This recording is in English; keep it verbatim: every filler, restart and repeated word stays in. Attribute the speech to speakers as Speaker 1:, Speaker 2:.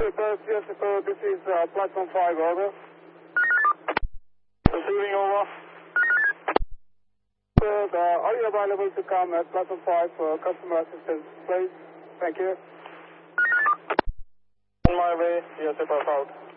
Speaker 1: Perth, yes, Perth, this is uh, platform five, over. Receiving over. Perth, uh, are you available to come at platform five for customer assistance, please? Thank you. On my way, yes, Perth out.